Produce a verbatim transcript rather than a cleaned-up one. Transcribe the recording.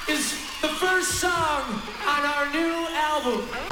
is the first song on our new album.